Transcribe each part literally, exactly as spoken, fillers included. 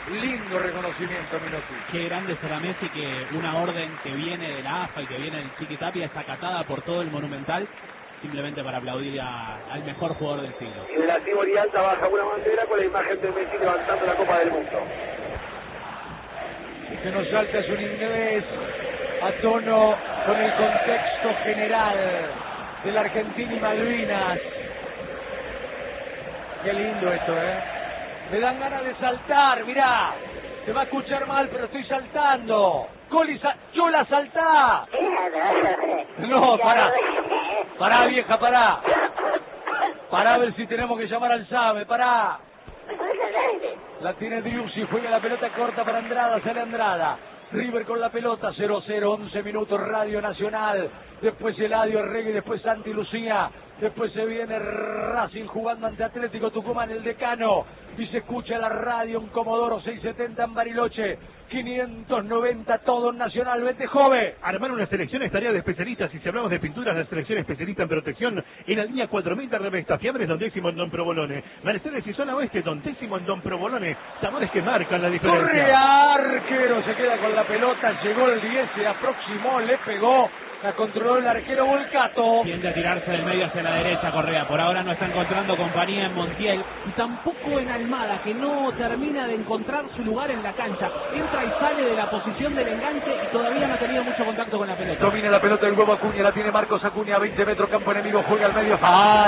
Lindo reconocimiento, Minotti. Qué grande será Messi, que una orden que viene de la A F A y que viene del Chiquitapia es acatada por todo el Monumental, simplemente para aplaudir a, al mejor jugador del siglo. Y de la Tivoli Alta baja una bandera con la imagen de Messi levantando la Copa del Mundo. Y que nos salta es un inglés a tono con el contexto general de la Argentina y Malvinas. Qué lindo esto, ¿eh? Me dan ganas de saltar, mirá. Se va a escuchar mal, pero estoy saltando. Coli, sa Chola, saltá. No, pará. Pará, vieja, pará. Pará a ver si tenemos que llamar al SAME, pará. La tiene Driussi, juega la pelota corta para Andrada, sale Andrada. River con la pelota, cero a cero, once minutos, Radio Nacional. Después Eladio Arregui, después Santi Lucía. Después se viene Racing jugando ante Atlético Tucumán, el decano. Y se escucha la radio en Comodoro seiscientos setenta en Bariloche. quinientos noventa todo en Nacional. Vete, joven. Armar una selección es tarea de especialistas. Y si hablamos de pinturas, la selección especialista en protección en la línea cuatro mil de Revesta. Fiambres Don Décimo en Don Provolone. Mercedes y Zona Oeste, Don Décimo en Don Provolone. Sabores que marcan la diferencia. Correa, arquero, se queda con la pelota. Llegó el diez, se aproximó, le pegó. La controló el arquero Volcato. Tiende a tirarse del medio hacia la derecha Correa. Por ahora no está encontrando compañía en Montiel. Y tampoco en Almada, que no termina de encontrar su lugar en la cancha. Entra y sale de la posición del enganche y todavía no ha tenido mucho contacto con la pelota. Domina la pelota el huevo Acuña. La tiene Marcos Acuña. veinte metros, campo enemigo. Juega al medio.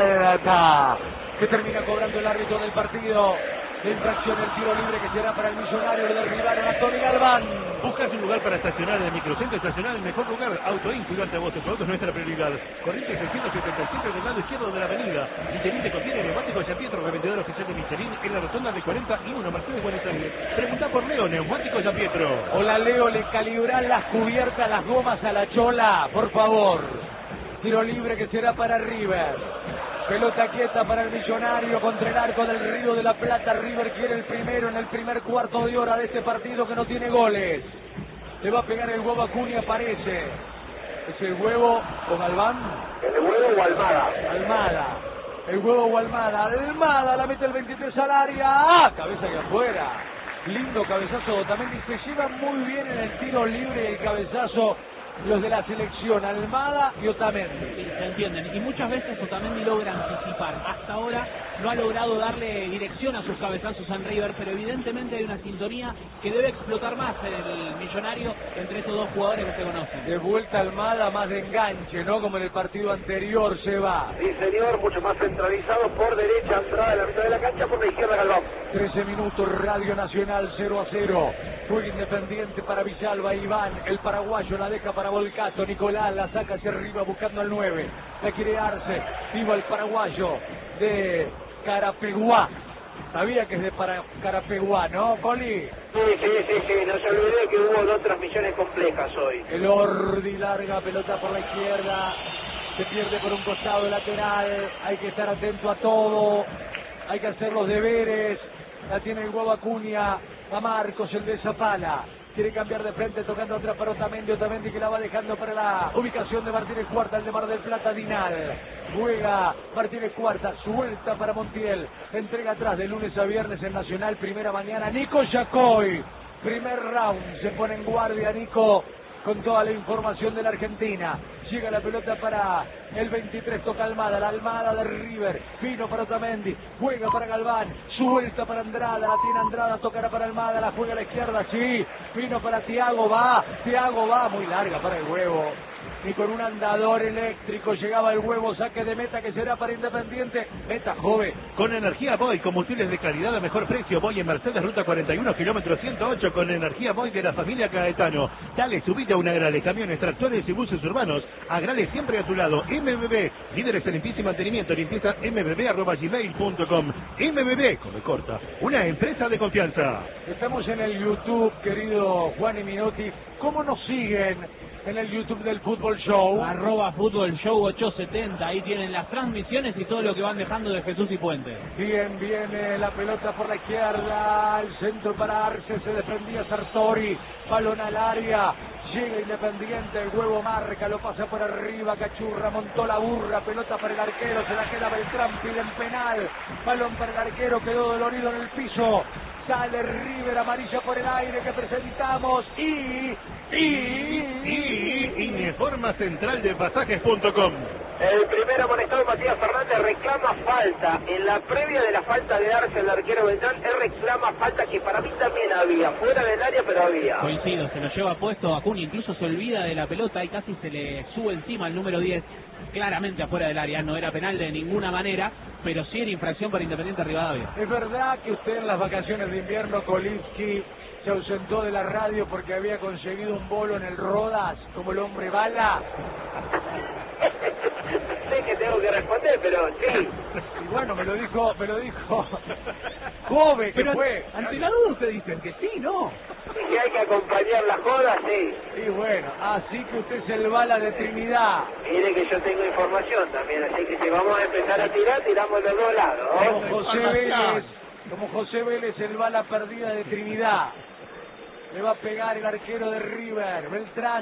Falta. Que termina cobrando el árbitro del partido. De infracción, el tiro libre que será para el Millonario. Le derribaron a Tony Galván. Buscas un lugar para estacionar en el microcentro estacional, el mejor lugar. Autoin, cuidarte a vos, tu auto es nuestra prioridad. Corriente seiscientos setenta y siete del lado izquierdo de la avenida. Michelin te contiene neumáticos San Pietro, revendedor oficial de Michelin en la rotonda de cuarenta y uno, Mercedes, Buenos Aires. Pregunta por Leo, neumáticos San Pietro. Hola Leo, le calibran las cubiertas, las gomas a la Chola, por favor. Tiro libre que será para River. Pelota quieta para el Millonario contra el arco del Río de la Plata. River quiere el primero en el primer cuarto de hora de este partido que no tiene goles. Le va a pegar el huevo Acuña, parece. ¿Es el huevo o Galván? ¿El huevo o Almada? Almada. El huevo o Almada. Almada la mete el veintitrés al área. ¡Ah! Cabeza que afuera. Lindo cabezazo. También se lleva muy bien en el tiro libre el cabezazo. Los de la selección, Almada y Otamendi. Sí, se entienden. Y muchas veces Otamendi logra anticipar. Hasta ahora no ha logrado darle dirección a sus cabezazos en River, pero evidentemente hay una sintonía que debe explotar más el Millonario entre estos dos jugadores que se conocen. De vuelta Almada, más de enganche, ¿no? Como en el partido anterior se va. Sí, señor, mucho más centralizado por derecha, Andrada en la mitad de la cancha, por la izquierda Galván. trece minutos, Radio Nacional cero a cero. Juega Independiente para Villalba, Iván, el paraguayo la deja para Volcato, Nicolás la saca hacia arriba buscando al nueve. La quiere Arce, viva el paraguayo de Carapeguá. Sabía que es de para Carapeguá, ¿no, Coli? Sí, sí, sí, sí, no se olvide que hubo dos transmisiones complejas hoy. El Ordi larga, pelota por la izquierda, se pierde por un costado lateral, hay que estar atento a todo, hay que hacer los deberes, la tiene el huevo Acuña, a Marcos, el de Zapala. Quiere cambiar de frente, tocando otra para Otamendi, Otamendi que la va dejando para la ubicación de Martínez Cuarta, el de Mar del Plata, Dinal. Juega Martínez Cuarta, suelta para Montiel, entrega atrás de lunes a viernes en Nacional, primera mañana, Nico Yacoy. Primer round, se pone en guardia Nico con toda la información de la Argentina. Llega la pelota para el veintitrés, toca Almada, la Almada de River, vino para Otamendi, juega para Galván, suelta para Andrada, la tiene Andrada, tocará para Almada, la juega a la izquierda, sí, vino para Thiago, va, Thiago va, muy larga para el huevo. Y con un andador eléctrico llegaba el huevo, saque de meta que será para Independiente. Meta, joven. Con energía Boy, combustibles de calidad a mejor precio. Boy en Mercedes, ruta cuarenta y uno, kilómetro ciento ocho, con energía Boy de la familia Caetano. Dale, subite a una Agrale, camiones, tractores y buses urbanos. Agrale siempre a tu lado. M B B, líderes en limpieza y mantenimiento. Limpieza m b b arroba gmail punto com. M B B, come corta, una empresa de confianza. Estamos en el YouTube, querido Juan y Minotti. ¿Cómo nos siguen en el YouTube del Fútbol Show? Arroba Fútbol Show ochocientos setenta, ahí tienen las transmisiones y todo lo que van dejando de Jesús y Puente. Bien, viene la pelota por la izquierda, el centro para Arce, se defendía Sartori, balón al área, llega Independiente, el huevo marca, lo pasa por arriba, Cachurra montó la burra, pelota para el arquero, se la queda Beltrán, piden penal, balón para el arquero, quedó dolorido en el piso, Sale River, amarilla por el aire que presentamos y... y... y... Informa Central de Pasajes punto com. El primer amonestado, Matías Fernández, reclama falta. En la previa de la falta de Arce, el arquero Beltrán, él reclama falta que para mí también había. Fuera del área, pero había. Coincido, se lo lleva puesto Acuña, incluso se olvida de la pelota y casi se le sube encima el número diez. Claramente afuera del área, no era penal de ninguna manera, pero sí era infracción para Independiente Rivadavia. ¿Es verdad que usted en las vacaciones de invierno, Kolinski, se ausentó de la radio porque había conseguido un bolo en el Rodas, como el hombre bala? Sé que tengo que responder, pero sí. Y bueno, me lo dijo, me lo dijo Jove, que pero fue. Ante la duda ustedes dicen que sí, ¿no? Si hay que acompañar la joda, sí. Y bueno, así que usted es el bala de Trinidad. Mire que yo tengo información también, así que si vamos a empezar a tirar, tiramos los dos lados. Como José Vélez, como José Vélez, el bala perdida de Trinidad. Le va a pegar el arquero de River, Beltrán.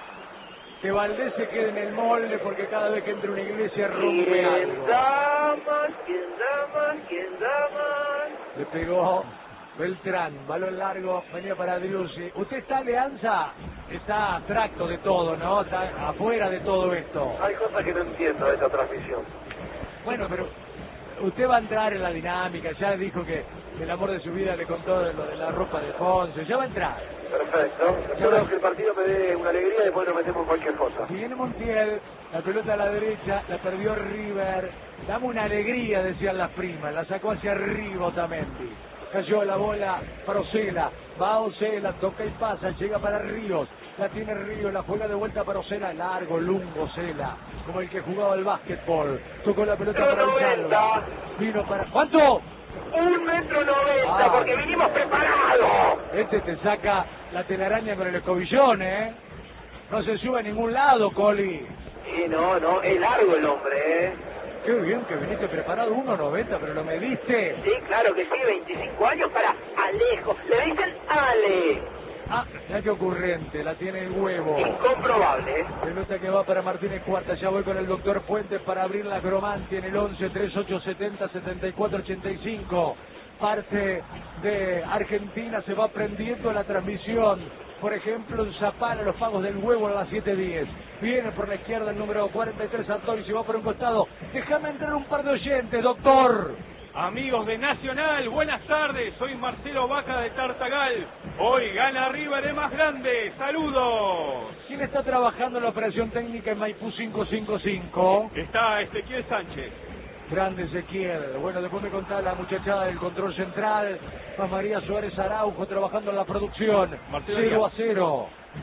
Que Valdés se quede en el molde porque cada vez que entra una iglesia rompe ¿Quién algo. da más? ¿Quién da más? ¿Quién da más? Le pegó Beltrán, balón largo, venía para Driussi. ¿Usted está Alianza? Está abstracto de todo, ¿no? Está afuera de todo esto. Hay cosas que no entiendo de esta transmisión. Bueno, pero usted va a entrar en la dinámica. Ya dijo que el amor de su vida le contó de lo de la ropa de Ponce. Ya va a entrar. Perfecto. Espero que el partido me dé una alegría y después nos metemos en cualquier cosa. Si viene Montiel, la pelota a la derecha, la perdió River. Dame una alegría, decían las primas. La sacó hacia arriba Otamendi. Cayó la bola para Ocela. Va Ocela, toca y pasa, llega para Ríos. La tiene Ríos, la juega de vuelta para Ocela. Largo, lungo Ocela, como el que jugaba al básquetbol. Tocó la pelota para el Salva. Vino para... ¿Cuánto? Un metro noventa, Ah. porque vinimos preparados. Este te saca la telaraña con el escobillón, ¿eh? No se sube a ningún lado, Coli. Sí, no, no, es largo el hombre, ¿eh? Qué bien que viniste preparado, uno noventa, pero lo mediste. Sí, claro que sí, veinticinco años para Alejo. Le dicen Ale. Ah, ya qué ocurrente, la tiene el huevo. Incomprobable, ¿eh? Pelota que va para Martínez Cuarta, ya voy con el doctor Fuentes para abrir la Cromanti en el once, treinta y ocho, setenta, setenta y cuatro, ochenta y cinco. Parte de Argentina se va prendiendo la transmisión. Por ejemplo, en Zapala, los pagos del huevo a las siete diez. Viene por la izquierda el número cuarenta y tres, Antonio, se va por un costado. Déjame entrar un par de oyentes, doctor. Amigos de Nacional, buenas tardes, soy Marcelo Vaca de Tartagal. Hoy gana River de más grande, saludos. ¿Quién está trabajando en la operación técnica en Maipú cinco cinco cinco? Está Ezequiel Sánchez. Grande Ezequiel. Bueno, después me contaba la muchachada del control central, más María Suárez Araujo trabajando en la producción. Marcelo cero Díaz. a cero.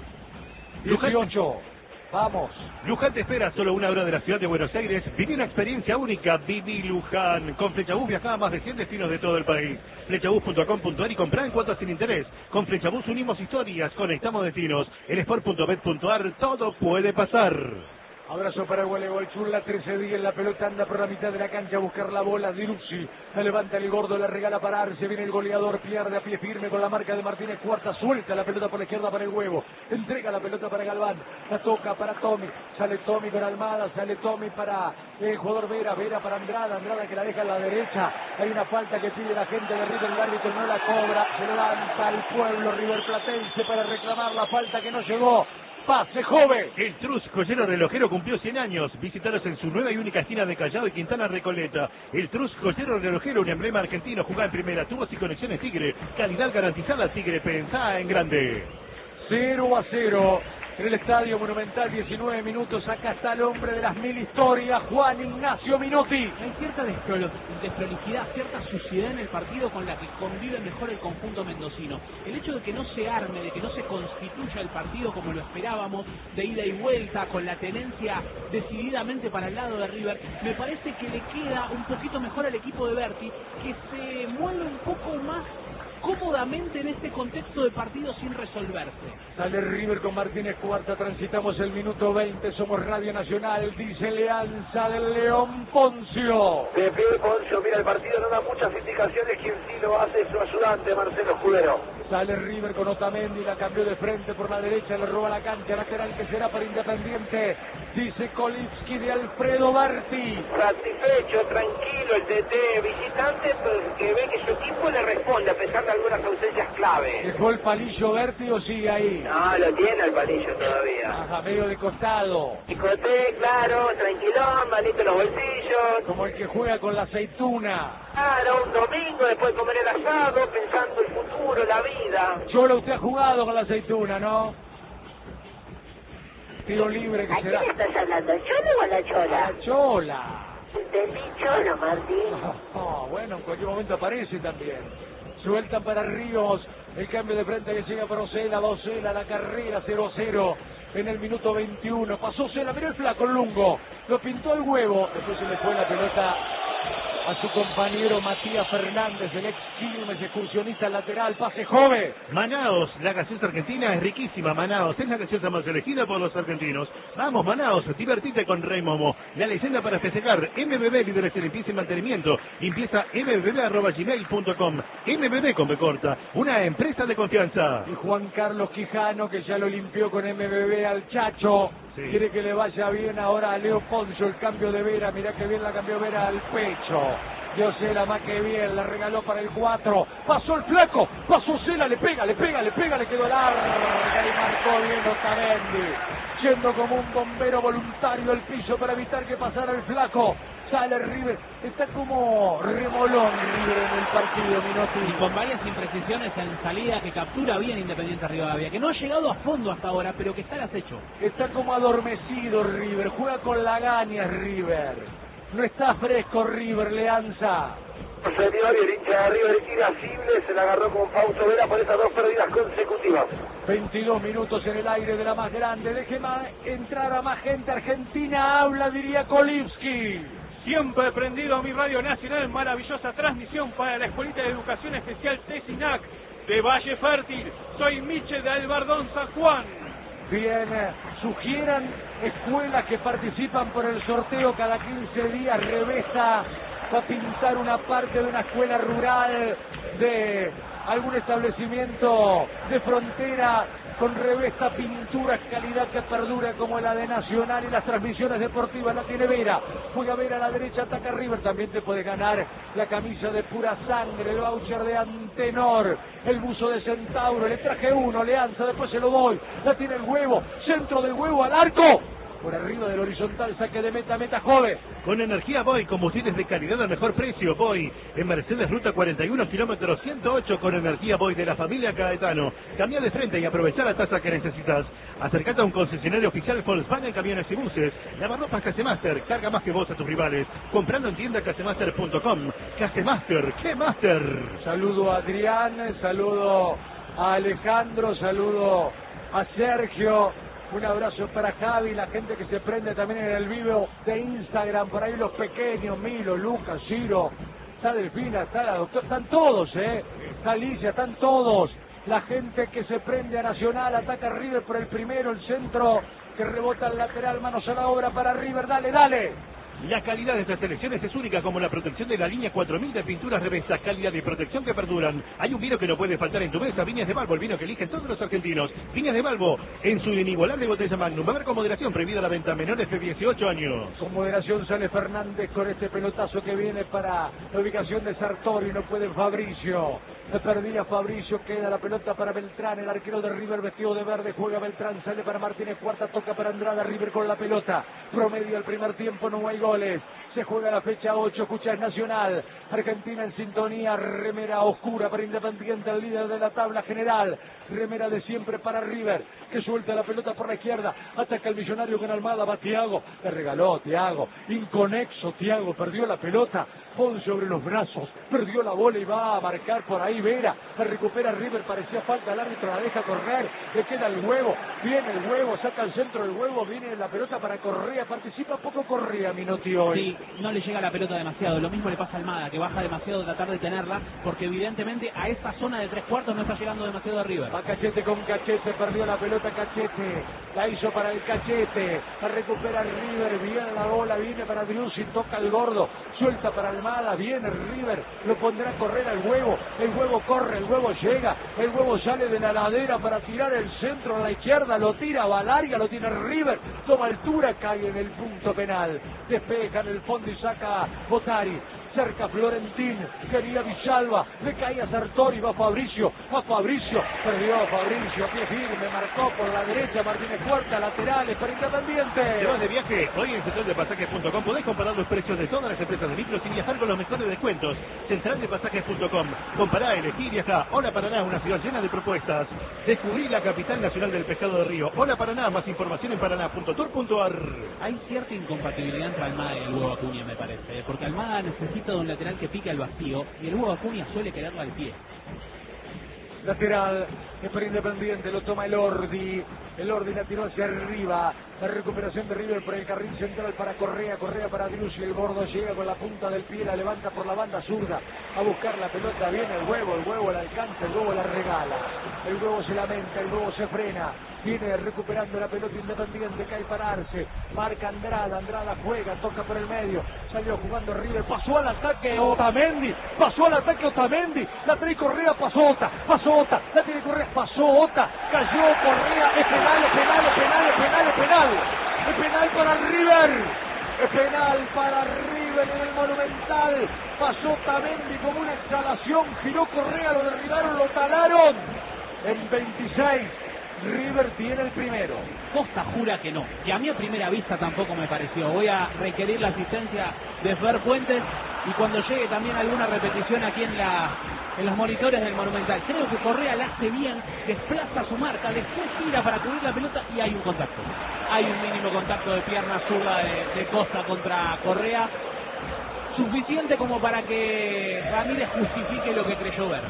dieciocho. Vamos. Luján te espera solo una hora de la ciudad de Buenos Aires. Viví una experiencia única. Viví Luján. Con Flechabús viajá a más de cien destinos de todo el país. Flechabús punto com punto ar y comprá en cuotas sin interés. Con Flechabús unimos historias, conectamos destinos. En sport punto bet punto ar todo puede pasar. Abrazo para el voleibol, Churla, trece días, la pelota anda por la mitad de la cancha a buscar la bola, Diruzzi, la levanta el gordo, la regala para Arce, viene el goleador, pierde a pie firme con la marca de Martínez Cuarta, suelta la pelota por la izquierda para el huevo, entrega la pelota para Galván, la toca para Tommy, sale Tommy con Almada, sale Tommy para el jugador Vera, Vera para Andrada, Andrada que la deja a la derecha, hay una falta que pide la gente de River, el árbitro no la cobra, se levanta el pueblo River Platense para reclamar la falta que no llegó. Pase, joven. El Trus Joyero Relojero cumplió cien años. Visítalos en su nueva y única esquina de Callao y Quintana Recoleta. El Trus Joyero Relojero, un emblema argentino, jugá en primera, tubos y conexiones Tigre. Calidad garantizada, Tigre, pensá en grande. cero a cero en el Estadio Monumental, diecinueve minutos. Acá está el hombre de las mil historias, Juan Ignacio Minotti. Hay cierta desprolo- desprolijidad, cierta suciedad en el partido con la que convive mejor el conjunto mendocino. El hecho de que no se arme, de que no se constituya el partido como lo esperábamos, de ida y vuelta, con la tenencia decididamente para el lado de River, me parece que le queda un poquito mejor al equipo de Berti, que se mueve un poco más cómodamente en este contexto de partido sin resolverse. Sale River con Martínez Cuarta, transitamos el minuto veinte, somos Radio Nacional, dice Leanza del León Poncio. De pie Poncio, mira, el partido no da muchas indicaciones, quien sí lo hace es su ayudante, Marcelo Escudero. Sale River con Otamendi, la cambió de frente por la derecha, le roba la cancha, lateral que será para Independiente. dice Kolipski de Alfredo Berti. Satisfecho, tranquilo el T T visitante, porque ve que su equipo le responde a pesar de algunas ausencias clave. ¿Dejó el palillo Berti o sigue ahí? No, lo tiene el palillo todavía. Ajá, medio de costado. Picoté, claro, tranquilón, manito en los bolsillos. Como el que juega con la aceituna. Claro, un domingo después de comer el asado, pensando el futuro, la vida. Cholo, usted ha jugado con la aceituna, ¿no? Tiro libre que ¿A se quién da. estás hablando? ¿Al Cholo o a la Chola? La Chola. Entendí Cholo, Martín. Oh, bueno, en cualquier momento aparece también. Sueltan para Ríos. El cambio de frente que llega para Ocela. Va Ocela, la carrera cero a cero. En el minuto veintiuno. Pasó Ocela. Mirá el flaco, el lungo. Lo pintó el huevo. Después se le fue la pelota a su compañero Matías Fernández, el ex Quilmes, excursionista lateral, pase joven. Manaos, la gaseosa argentina es riquísima. Manaos es la gaseosa más elegida por los argentinos. Vamos, Manaos, divertite con Rey Momo. La leyenda para festejar. M B B, líderes de limpieza y mantenimiento. Limpieza m b b arroba gmail punto com. M B B con B corta, una empresa de confianza. Y Juan Carlos Quijano, que ya lo limpió con M B B al Chacho. Sí. Quiere que le vaya bien ahora a Leo Poncio, el cambio de Vera. Mirá que bien la cambió Vera al pecho. Yo sé la más que bien, la regaló para el cuatro. Pasó el flaco, pasó Cela, le pega, le pega, le pega, le quedó larga y marcó bien Otamendi. Yendo como un bombero voluntario al piso para evitar que pasara el flaco. Sale River, está como remolón River en el partido, Minotti. Y con varias imprecisiones en salida que captura bien Independiente Rivadavia, que no ha llegado a fondo hasta ahora, pero que está al acecho. Está como adormecido River, juega con lagañas River. No está fresco River, Leanza. Señor, y el hincha de River irascible se la agarró con Fausto Vera por esas dos pérdidas consecutivas. veintidós minutos en el aire de la más grande. Deje más entrar a más gente. Argentina habla, diría Kolipski. Siempre prendido a mi Radio Nacional, maravillosa transmisión para la Escuelita de Educación Especial Tesinac de Valle Fértil. Soy Miche de Albardón, San Juan. Bien, sugieran escuelas que participan por el sorteo cada quince días. Revesa va a pintar una parte de una escuela rural de algún establecimiento de frontera con Revesta pinturas, calidad que perdura como la de Nacional, y las transmisiones deportivas la tiene Vera. Juega Vera a la derecha, ataca River, también te puede ganar la camisa de Pura Sangre, el voucher de Antenor, el buzo de Centauro, le traje uno, Leanza, después se lo doy, la tiene el huevo, centro del huevo al arco. Por arriba del horizontal, saque de meta, meta joven. Con energía Boy, combustibles de calidad al mejor precio. Boy, en Mercedes Ruta cuarenta y uno, kilómetro ciento ocho, con energía Boy de la familia Caetano. Cambia de frente y aprovecha la tasa que necesitas. Acercate a un concesionario oficial Volkswagen Camiones y Buses. Lavarropas Casemaster, carga más que vos a tus rivales. Comprando en tienda casemaster punto com. Casemaster, ¿qué Master? Saludo a Adrián, saludo a Alejandro, saludo a Sergio. Un abrazo para Javi, la gente que se prende también en el vivo de Instagram, por ahí los pequeños, Milo, Lucas, Ciro, está Delfina, está la doctora, están todos, eh, está Alicia, están todos. La gente que se prende a Nacional, ataca a River por el primero, el centro que rebota al lateral, manos a la obra para River, dale, dale. La calidad de estas selecciones es única, como la protección de la línea cuatro mil de pinturas Revesa, calidad y protección que perduran. Hay un vino que no puede faltar en tu mesa, Viñas de Balbo, el vino que eligen todos los argentinos. Viñas de Balbo, en su inigualable botella Magnum. Va a haber con moderación, prohibida la venta a menores de dieciocho años. Con moderación sale Fernández con este pelotazo que viene para la ubicación de Sartori, no puede Fabricio. Se perdía Fabricio, queda la pelota para Beltrán, el arquero de River vestido de verde, juega Beltrán, sale para Martínez, cuarta toca para Andrada, River con la pelota, promedio al primer tiempo, no hay goles, se juega la fecha ocho, escucha es Nacional, Argentina en sintonía, remera oscura para Independiente, el líder de la tabla general, remera de siempre para River, que suelta la pelota por la izquierda, ataca el Millonario con Almada, va Thiago, le regaló Thiago, inconexo Thiago, perdió la pelota, pon sobre los brazos, perdió la bola y va a marcar por ahí Vera, la recupera River, parecía falta, el árbitro la deja correr, le queda el huevo, viene el huevo, saca el centro del huevo, viene la pelota para Correa, participa poco Correa, Minotti hoy. Sí, no le llega la pelota demasiado, lo mismo le pasa a Almada, que baja demasiado de tratar de tenerla, porque evidentemente a esta zona de tres cuartos no está llegando demasiado a River. Va Cachete con Cachete, perdió la pelota Cachete, la hizo para el Cachete, la recupera River, viene la bola, viene para Driussi, toca el gordo, suelta para Almada, viene River, lo pondrá a correr al huevo, el huevo huevo corre, el huevo llega, el huevo sale de la ladera para tirar el centro a la izquierda, lo tira Valaria, lo tiene River, toma altura, cae en el punto penal, despeja en el fondo y saca Botari. Cerca Florentín, quería Villalba, le caía Sartori, va Fabricio, va Fabricio, perdió a Fabricio, pie firme, marcó por la derecha, Martínez Cuarta, laterales para Independiente. ¿Te vas de viaje? Hoy en central de pasajes punto com podés comparar los precios de todas las empresas de micros y viajar con los mejores descuentos. central de pasajes punto com, compará, elegí y viajá. Hola Paraná, una ciudad llena de propuestas. Descubrí la capital nacional del pescado de río. Hola Paraná, más información en paraná punto tour punto ar. Hay cierta incompatibilidad entre Almada y el huevo Acuña, me parece, porque Almada necesita de un lateral que pique al vacío y el huevo Acuña suele quererlo al pie. Lateral, es para Independiente, lo toma el Ordi, el Ordi la tiró hacia arriba, la recuperación de River por el carril central para Correa, Correa para Driussi, el gordo llega con la punta del pie, la levanta por la banda zurda, a buscar la pelota, viene el huevo, el huevo la alcanza, el huevo la regala, el huevo se lamenta, el huevo se frena, viene recuperando la pelota Independiente, cae pararse, marca Andrada, Andrada juega, toca por el medio, salió jugando River, pasó al ataque Otamendi, pasó al ataque Otamendi, la trae Correa, pasó Ota, pasó Ota, la tiene Correa, pasó Ota, cayó Correa, es penal, es penal, es penal, es penal, es penal, es penal para el River, es penal para River en el Monumental, pasó Otamendi como una exhalación, giró Correa, lo derribaron, lo talaron, en veintiséis. River tiene el primero. Costa jura que no, y a mí a primera vista tampoco me pareció. Voy a requerir la asistencia de Fer Fuentes y cuando llegue también alguna repetición aquí en la en los monitores del Monumental. Creo que Correa la hace bien, desplaza su marca, después tira para cubrir la pelota y hay un contacto. Hay un mínimo contacto de pierna zurda de, de Costa contra Correa, suficiente como para que Ramírez justifique lo que creyó ver.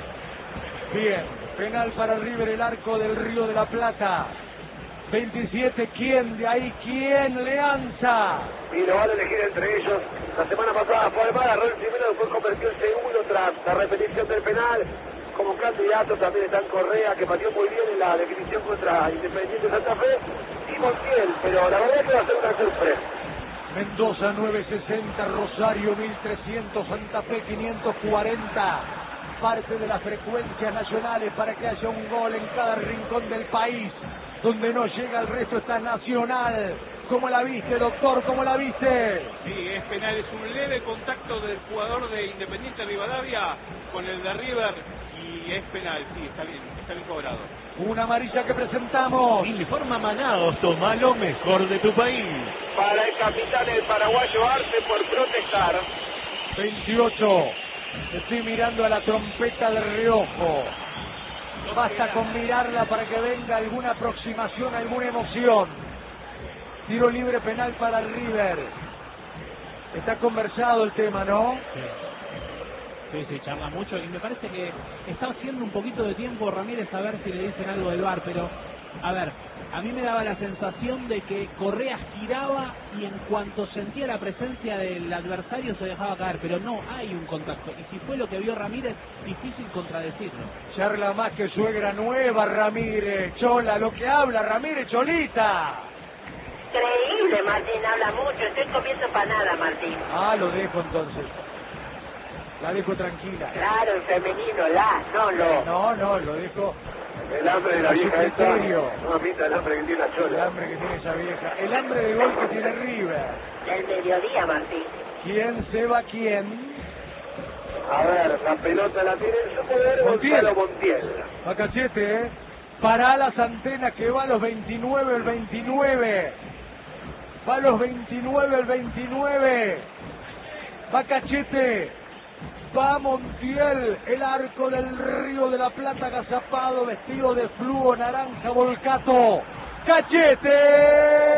Bien, penal para River, el arco del Río de la Plata. veintisiete, ¿quién de ahí? ¿Quién le lanza? Y lo van a elegir entre ellos. La semana pasada fue Almada, agarró el primero, después convirtió el segundo tras la repetición del penal. Como candidato también está Correa, que pateó muy bien en la definición contra Independiente Santa Fe, y Montiel, pero la verdad que va a ser una sorpresa. Mendoza novecientos sesenta, Rosario mil trescientos, Santa Fe quinientos cuarenta. Parte de las frecuencias nacionales para que haya un gol en cada rincón del país. Donde no llega el resto está Nacional. ¿Cómo la viste, doctor? ¿Cómo la viste? Sí, es penal, es un leve contacto del jugador de Independiente Rivadavia con el de River y es penal, sí, está bien, está bien cobrado. Una amarilla que presentamos. Informa Manaos, toma lo mejor de tu país. Para el capitán el paraguayo Arce por protestar. veintiocho. Estoy mirando a la trompeta de reojo. Basta con mirarla para que venga alguna aproximación, alguna emoción. Tiro libre penal para River. Está conversado el tema, ¿no? Sí, sí, charla mucho y me parece que está haciendo un poquito de tiempo Ramírez a ver si le dicen algo del V A R, pero a ver, a mí me daba la sensación de que Correa giraba y en cuanto sentía la presencia del adversario se dejaba caer, pero no hay un contacto. Y si fue lo que vio Ramírez, difícil contradecirlo. Charla más que suegra nueva, Ramírez. Chola, lo que habla Ramírez, Cholita. Increíble, Martín, habla mucho. Estoy comiendo panada, Martín. Ah, lo dejo entonces. La dejo tranquila. Claro, en femenino, la, no lo. No, no, lo dejo. El hambre de la vieja esta, Criterio. no pinta el hambre que tiene la El chola. hambre que tiene esa vieja. El hambre de gol que tiene River. Del mediodía, Martín. ¿Quién se va quién? A ver, la pelota la tiene en su poder Montiel. Gonzalo Montiel. Va Cachete, ¿eh? Para las antenas que va a los veintinueve, el veintinueve. Va a los veintinueve, el veintinueve. Va Cachete. Va Montiel, el arco del Río de la Plata agazapado, vestido de fluo naranja volcato. ¡Cachete!